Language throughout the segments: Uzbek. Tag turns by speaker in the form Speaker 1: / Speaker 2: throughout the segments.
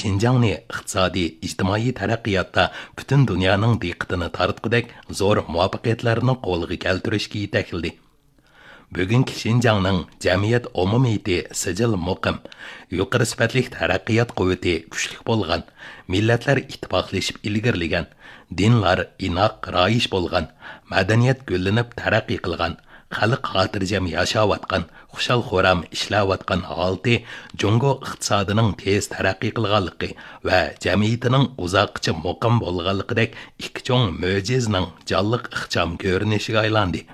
Speaker 1: Şinjanni iqtisodiy, ijtimoiy taraqqiyotda butun dunyoning diqqatini tortgudek zo'r muvaffaqiyatlarni qo'lga keltirishga yetakildi. Bugungi Şinjanning jamiyat umumiyati sijil muqim, yuqori sifatli taraqqiyot quvvati kuchli bo'lgan, millatlar ittifoqlashib ilgirlagan, dinlar inoq royish bo'lgan, madaniyat gullanib taraqqiy qilgan, xalq xotirjam yashayotgan, xushal-xuram ishlayotgan holda Jungo iqtisodining tez taraqqiy qilganligi va jamiyatining uzoqcha muqim bo'lganligidek ikki cho'ng mo'jizning jonliq ixcham ko'rinishiga aylandi.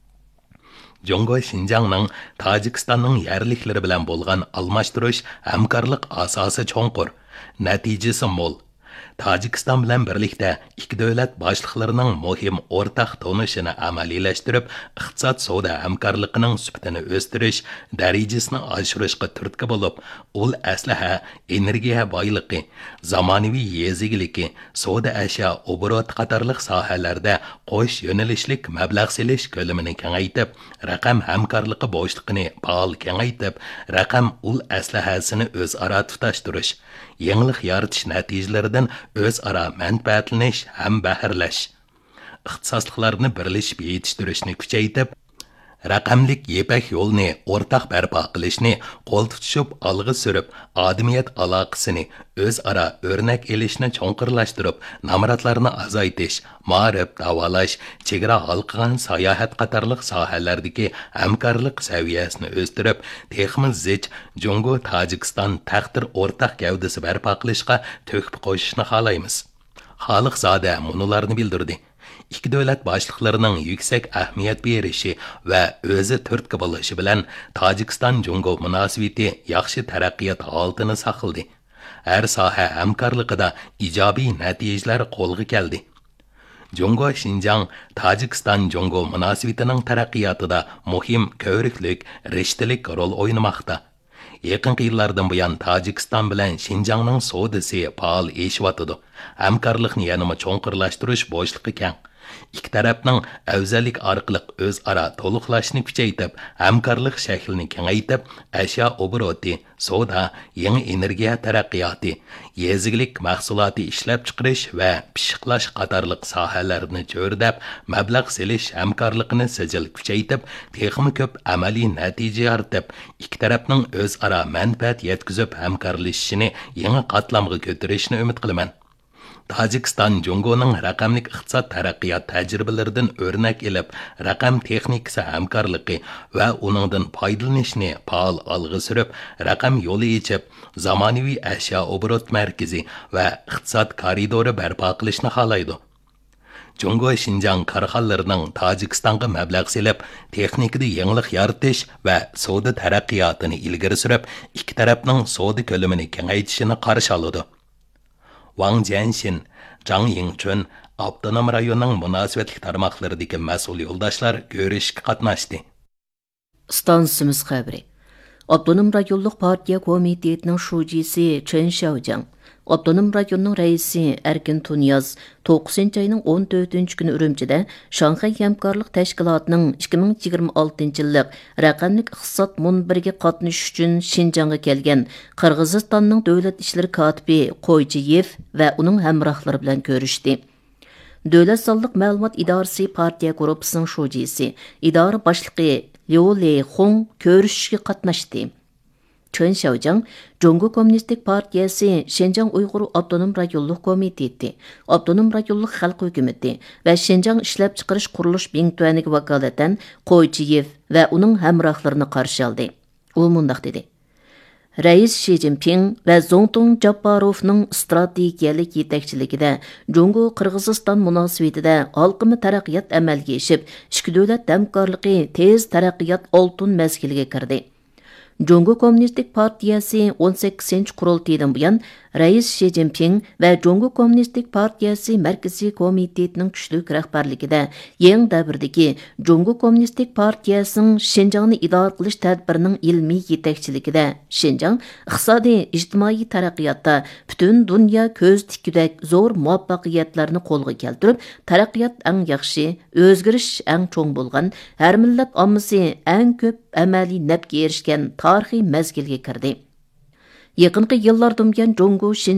Speaker 1: Jungo Şinjanning Tojikistonning yerliklari bilan bo'lgan almashtirish hamkorlik asosi cho'nqur, natijasi mo'l. Tojikiston bilan birlikda ikki davlat boshliqlarining muhim o'rtaq tonishini amaliyalashtirib, iqtisod savdo hamkorligining sifatini o'stirish darajasini oshirishga turtki bo'lib, ul aslaha, energiya boyligi, zamonaviy yezigiligi, savdo ashyo obrot qatorliq sohalarda qo'sh yo'nalishlik mablag' selish ko'lamini kengaytib, raqam hamkorligi bo'shligini faol kengaytib, raqam ul aslahasini o'zaro tutashtirish, yangilik yaratish natijalaridan o'zaro manfaatlanish ham bahrlash, ixtisosliklarni birlashib yetishtirishni kuchaytirib, raqamlik yepak yo'lni o'rtaq barpo qilishni qo'l tutishib olg'a surib, odamiyat aloqasini o'zaro o'rnak elishni cho'nqirlashtirib, namoratlarni azaytish, ma'rif, davolash, chegara halqagan sayohat qatorliq sohalardagi hamkorlik saviyasini o'stirib, texmi zich Jungo Tojikiston taqdir o'rtaq gavdasi barpo qilishga to'kib qo'shishni xohlaymiz. Xalq zoda munolarni bildirdi. İki davlat boshliqlarining yuksak ahamiyat berishi va o'zi turtki bo'lishi bilan Tojikiston-Jungo munosabati yaxshi taraqqiyot holatini saqladi. Har soha hamkorligida ijobiy natijalar qo'lga keldi. Jungo Şinjan Tojikiston-Jungo munosabatining taraqqiyotida muhim ko'riklik, rishtalik rol o'ynamoqda. Yaqinqi yillardan buyon Tojikiston bilan Şinjanning savdosi faol eshiyotidir. Hamkorlikni yanada cho'nqirlashtirish bo'shliqi keng. İki tarafning afzallik orqali o'zaro to'liqlashni kuchaytirib, hamkorlik shaklini kengaytirib, ashyo obroti, savdo, yangi energiya taraqqiyoti, yezigilik mahsuloti ishlab chiqarish va pishiqlash qatorliq sohalarni cho'rdab, mablag' selish hamkorligini sijil kuchaytirib, texmi ko'p amaliy natija yaratib, ikki tarafning o'zaro manfaat yetkazib hamkorlashishini yangi qatlamga ko'tarishni umid qilaman. Tojikiston Jungoning raqamlik iqtisod taraqqiyot tajribalaridan o'rnak olib, raqam texnikasi hamkorligi va uningdan foydalanishni faol olg'a surib, raqam yo'li yechib, zamonaviy ashyo obrot markazi va iqtisod koridori barpo qilishni xohlaydi. Jungo Şinjan korxonalarining Tojikistonga mablag' selib, texnikada yangilik yaratish va savdo taraqqiyotini ilgari surib, ikki tarafning savdo ko'lamini kengaytirishni qarshi oladi. Wang Jianxin, Zhang Yingchun, avtonom rayonning munosabatli tarmoqlaridagi mas'ul yo'ldoshlar ko'rishga qatnashdi.
Speaker 2: Stansimiz xabari. Avtonom rayonluq partiya komitetining shujisi Chen Xiaojiang, Avtonom rayonning raisi Erkin Tunyaz 9 ayning 14 kuni Urumchida Shanxay hamkorlik tashkilotining 2026 yillik raqamlik iqtisod munbiriga qatnashish uchun Şinjanga kelgan Qirg'izistonning davlat ishlari kotibi Qo'ychiyev va uning hamrohlari bilan ko'rishdi. Davlat sonliq ma'lumot idorasi partiya guruhining shujisi, idora boshlig'i Liu Leihong ko'rishishga qatnashdi. Chen Xiaojiang, Jungo Kommunistik partiyasi Şinjan Uyg'ur Avtonom rayonluq komiteti, Avtonom rayonluq xalq hukumati va Şinjan ishlab chiqarish qurilish bintuvaniga vakolatan Qo'ychiyev va uning hamrohlarini qarshi oldi. U mundaq dedi: Rais Xi Jinping va Zongtong Jabbarovning strategiyalik yetakchiligida Jungo Qirg'iziston munosabatida halqimi taraqqiyot amalga oshib, ikki davlat hamkorligi tez taraqqiyot oltin mezgiliga kirdi. Jungo Kommunistik partiyasi 18 qurultaydan buyon Rais Xi Jinping va Jungo Kommunistik partiyasi markaziy komitetining kuchli rahbarligida yangi davrdagi Jungo Kommunistik partiyasining Şinjanni idora qilish tadbirining ilmiy yetakchiligida Şinjan iqtisodiy ijtimoiy taraqqiyotda butun dunyo ko'z tikkudak zo'r muvaffaqiyatlarni qo'lga keltirib, taraqqiyot eng yaxshi, o'zgarish eng cho'ng bo'lgan, har millat ommasi eng ko'p amaliy nafga erishgan tarixiy mezgilga kirdi. Yaqinqi yillardan buyon Jungo